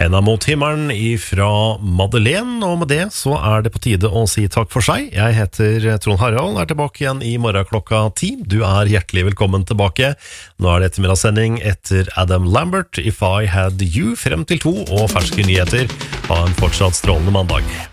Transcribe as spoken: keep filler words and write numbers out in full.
Henda mot himmelen ifra Madeleine, og med det så er det på tide å si takk for seg. Jeg heter Trond Harald, er tilbake igjen i morgen klokka ti. Du er hjertelig velkommen tilbake. Nå er det ettermiddagssending etter Adam Lambert, If I Had You, frem til to, og ferske nyheter. Ha en fortsatt strålende mandag.